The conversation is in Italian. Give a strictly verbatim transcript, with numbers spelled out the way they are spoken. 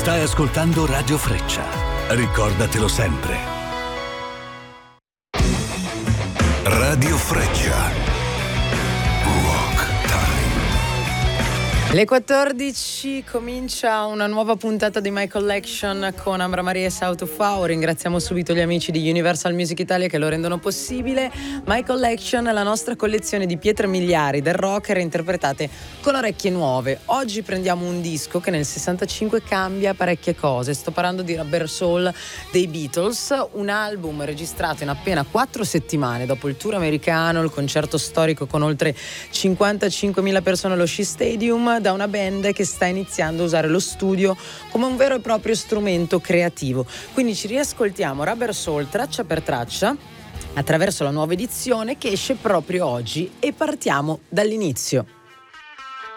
Stai ascoltando Radio Freccia. Ricordatelo sempre. Radio Freccia. Le quattordici comincia una nuova puntata di My Collection con Ambra Maria e South of Wow. Ringraziamo subito gli amici di Universal Music Italia che lo rendono possibile. My Collection è la nostra collezione di pietre miliari del rock interpretate con orecchie nuove. Oggi prendiamo un disco che nel sessantacinque cambia parecchie cose. Sto parlando di Rubber Soul dei Beatles, un album registrato in appena quattro settimane dopo il tour americano, il concerto storico con oltre cinquantacinquemila persone allo Shea Stadium, da una band che sta iniziando a usare lo studio come un vero e proprio strumento creativo. Quindi ci riascoltiamo Rubber Soul traccia per traccia attraverso la nuova edizione che esce proprio oggi e partiamo dall'inizio.